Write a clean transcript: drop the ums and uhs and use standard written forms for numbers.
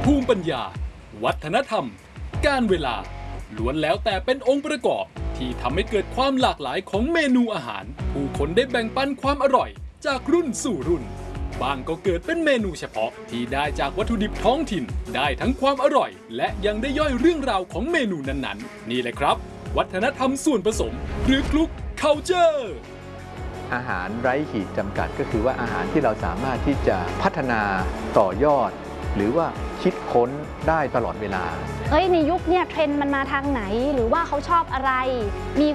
ภูมิปัญญาวัฒนธรรมการเวลาล้วนแล้วแต่เป็นองค์ประกอบที่ทำให้เกิดความหลากหลายของเมนูอาหารผู้คนได้แบ่งปันความอร่อยจากรุ่นสู่รุ่นบางก็เกิดเป็นเมนูเฉพาะที่ได้จากวัตถุดิบท้องถิ่นได้ทั้งความอร่อยและยังได้ย่อยเรื่องราวของเมนูนั้นๆนี่แหละครับวัฒนธรรมส่วนผสมหรือคลุก culture อาหารไร้ขีดจำกัดก็คือว่าอาหารที่เราสามารถที่จะพัฒนาต่อยอดหรือว่าคิดค้นได้ตลอดเวลาในยุคเนี่ยเทรนด์มันมาทางไหนหรือว่าเขาชอบอะไรมี